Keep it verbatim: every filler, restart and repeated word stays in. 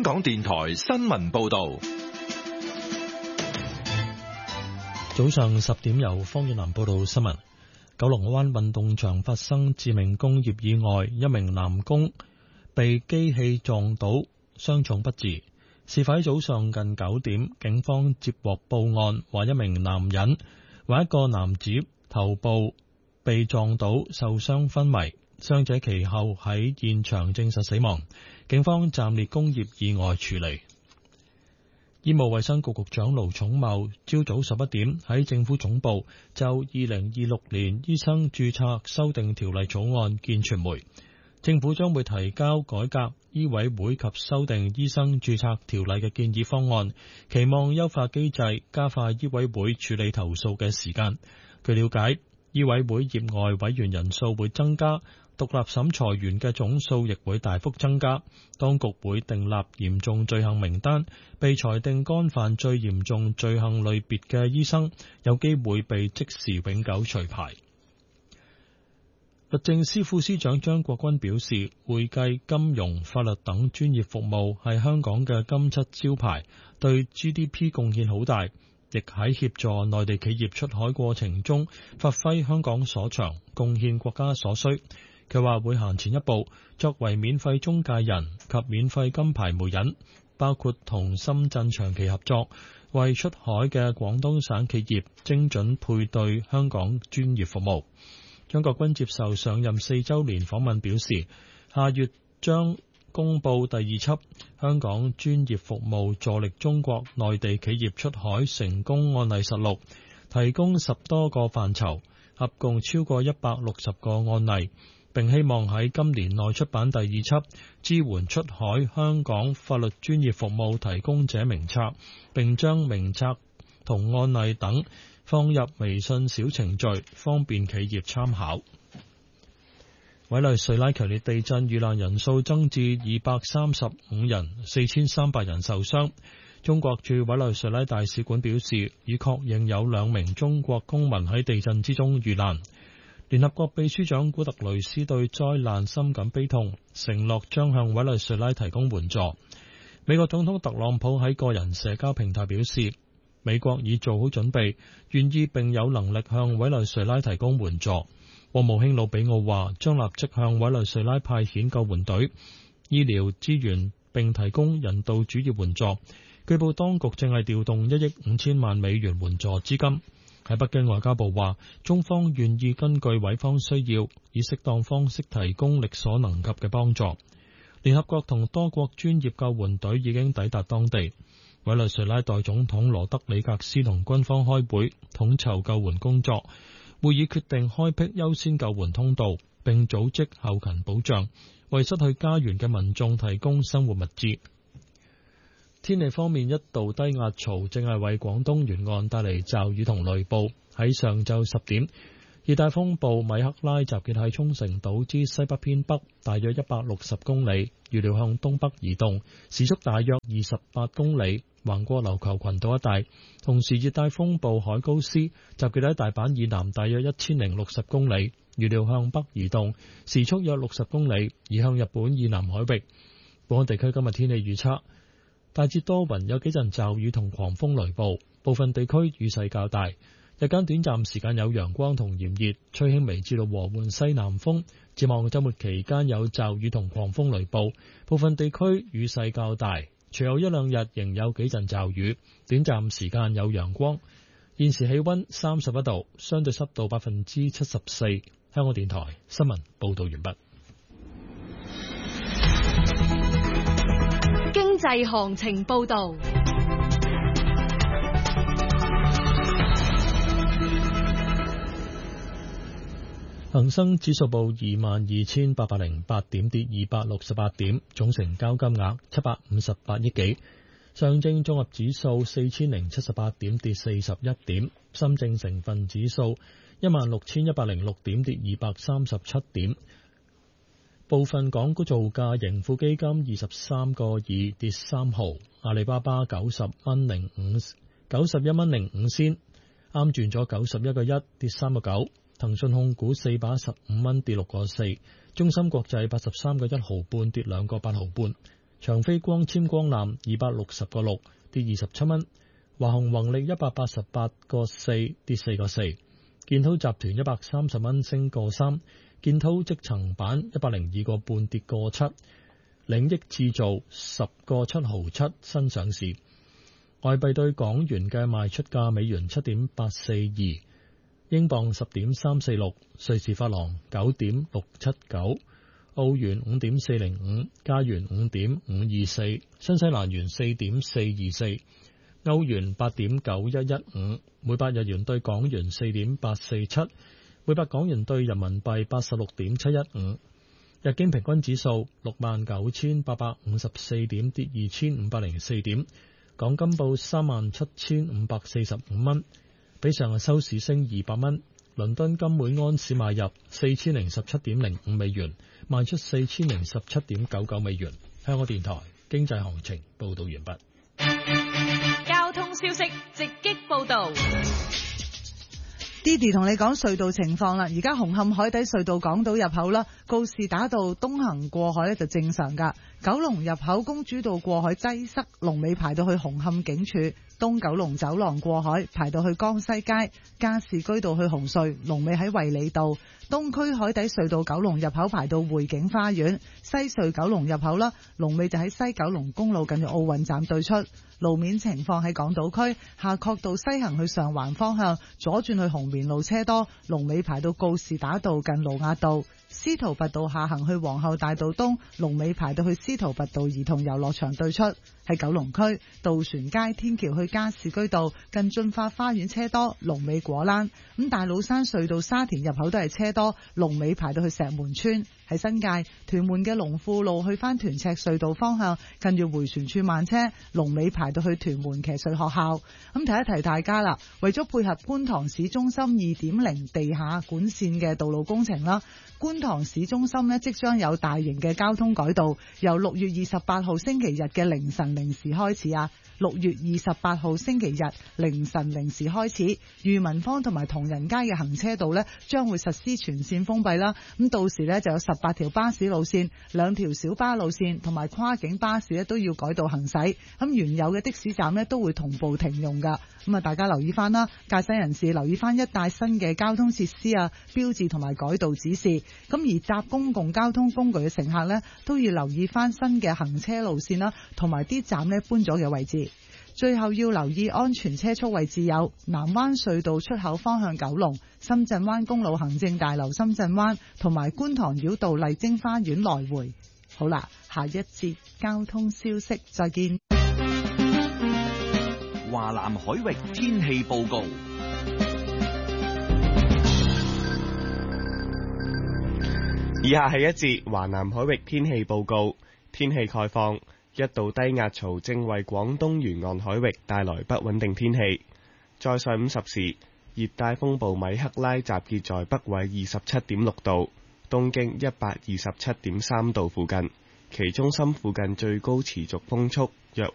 港電台新聞報道。 早上十點，由方遠南報道新聞。九龍灣運動場發生致命工業意外，一名男工被機器撞倒，傷重不治。事發喺早上近九點，警方接獲報案，話一名男人或一個男子頭部被撞倒，受傷昏迷，傷者其後喺現場證實死亡。警方暫列工業意外處理。醫務衛生局局長盧寵茂朝早十一點喺政府總部就二零二六年醫生註冊修訂條例草案見傳媒。政府將會提交改革醫委會及修訂醫生註冊條例嘅建議方案，期望優化機制，加快醫委會處理投訴嘅時間。據了解，醫委會業外委員人數會增加，獨立審裁員嘅總數亦會大幅增加。當局會訂立嚴重罪行名單，被裁定干犯最嚴重罪行類別嘅醫生有機會被即時永久除牌。律政司副司長張國鈞表示，會計、金融、法律等專業服務係香港嘅金漆招牌，對 G D P 貢獻好大，亦喺協助內地企業出海過程中發揮香港所長，貢獻國家所需。佢話會行前一步，作為免費中介人及免費金牌媒人，包括同深圳長期合作，為出海嘅廣東省企業精準配對香港專業服務。張國鈞接受上任四週年訪問表示，下月將公佈第二輯香港專業服務助力中國內地企業出海成功案例實錄，提供十多個範疇，合共超過一百六十個案例，並希望喺今年內出版第二輯支援出海香港法律專業服務提供者名冊，並將名冊同案例等放入微信小程序，方便企業參考。委內瑞拉強烈地震遇難人數增至二百三十五人，四千三百人受傷。中國駐委內瑞拉大使館表示，已確認有兩名中國公民喺地震之中遇難。聯合國秘書長古特雷斯對災難深感悲痛，承諾將向委內瑞拉提供援助。美國總統特朗普喺個人社交平台表示，美國已做好準備，願意並有能力向委內瑞拉提供援助。國務卿魯比奧話，將立即向委內瑞拉派遣救援隊、醫療資源，並提供人道主義援助。據報當局正係調動一億五千萬美元援助資金。喺北京，外交部話，中方願意根據委方需要，以適當方式提供力所能及嘅幫助。聯合國同多國專業救援隊已經抵達當地。委內瑞拉代總統羅德里格斯同軍方開會，統籌救援工作。會議決定開闢優先救援通道，並組織後勤保障，為失去家園嘅民眾提供生活物資。天氣方面，一道低壓槽正係為廣東沿岸帶嚟驟雨同雷暴。喺上晝十點，熱帶風暴米克拉集結喺沖繩島之西北偏北，大約一百六十公里，預料向東北移動，時速大約二十八公里，橫過琉球群島一帶。同時，熱帶風暴海高斯集結喺大阪以南大約一千零六十公里，預料向北移動，時速約六十公里，移向日本以南海域。本港地區今日天氣預測，大致多雲，有幾陣驟雨同狂風雷暴，部分地區雨勢較大。日間短暫時間有陽光同炎熱，吹輕微至到和緩西南風。展望週末期間有驟雨同狂風雷暴，部分地區雨勢較大。隨後一兩日仍有幾陣驟雨，短暫時間有陽光。現時氣溫三十一度，相對濕度百分之七十四。香港電台新聞報道完畢。 經濟行情報道。 恒生指數報二萬二千八百零八點，跌二百六十八點，總成交金額七百五十八億幾。上證綜合指數四千零七十八點，跌四十一點。深證成分指數一萬六千一百零六點，跌二百三十七點。部分港股造價，盈富基金二十三個二跌三毫，阿里巴巴九十蚊零五九十一蚊零五仙，啱轉咗九十一個一跌三個九。騰訊控股四百一十五蚊跌六個四，中芯國際八十三個一毫半跌兩個八毫半， 長飛光纖光纜二百六十個六，跌二十七蚊。華虹宏力一百八十八個四，跌四個四。建滔集團一百三十蚊，升個三。建滔積層板一百零二個半，跌個七。領益製造十個七毫七，新上市。外幣對港元嘅賣出價：美元七點八四二，英鎊十點三四六，瑞士法郎九點六七九，澳元五點四零五，加元五點五二四，新西蘭元四點四二四，歐元八點九一一五，每百日元對港元四點八四七，每百港元對人民幣八十六點七一五。日經平均指數六萬九千八百五十四點，跌二千五百零四點。港金報三萬七千五百四十五蚊，比上日收市升二百蚊。倫敦金每安士買入四千零十七點零五美元，賣出四千零十七點九九美元。香港電台經濟行情報道完畢。 交通消息直擊報道。 Didi 同你講隧道情況啦，而家紅磡海底隧道港島入口啦，告士打道東行過海咧就正常噶，九龍入口公主道過海擠塞，龍尾排到去紅磡警署，東九龍走廊過海排到去江西街，加士居道去紅隧，龍尾喺衛理道，東區海底隧道九龍入口排到匯景花園，西隧九龍入口啦，龍尾就喺西九龍公路近住奧運站對出。路面情況喺港島區夏慤道西行去上環方向，左轉去紅棉路車多，龍尾排到告士打道近盧押道。司徒拔道下行去皇后大道東，龍尾排到去司徒拔道兒童遊樂場對出。喺九龍區渡船街天橋去加士居道近駿發花園車多，龍尾果欄。咁大老山隧道沙田入口都係車多，龍尾排到去石門村。喺新界屯門嘅龍富路去返屯赤隧道方向，近住回旋處慢車，龍尾排到去屯門騎術學校。咁提一提大家啦，為咗配合觀塘市中心二點零地下管線嘅道路工程啦，觀塘市中心呢即將有大型嘅交通改道，由六月二十八號星期日嘅凌晨零時開始啊。六月二十八號星期日凌晨零時開始，裕民坊同埋同仁街嘅行車道呢將會實施全線封閉啦。咁到時呢就有十八條巴士路線、兩條小巴路線同埋跨境巴士呢都要改道行駛。咁原有嘅的，的士站呢都會同步停用噶。咁啊，大家留意翻啦，駕駛人士留意翻一帶新嘅交通設施啊、標誌同埋改道指示。咁而搭公共交通工具嘅乘客呢，都要留意翻新嘅行車路線啦，同埋啲站呢搬咗嘅位置。最後要留意安全車速位置有南灣隧道出口方向九龍、深圳灣公路行政大樓深圳灣同埋觀塘繞道麗晶花園來回。好啦，下一節交通消息再見。 華南海域天氣報告。 以下係一節華南海域天氣報告。天氣概況。一道低壓槽正為廣東沿岸海域帶來不穩定天氣。在上午十時，熱帶風暴米克拉集結在北緯二十七點六度、東經一百二十七點三度附近，其中心附近最高持續風速約